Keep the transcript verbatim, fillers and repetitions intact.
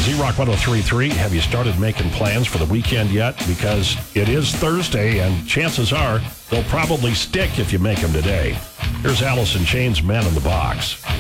Z-Rock one oh three point three. Have you started making plans for the weekend yet? Because it is Thursday, and chances are they'll probably stick if you make them today. Here's Alice in Chains' Man in the Box.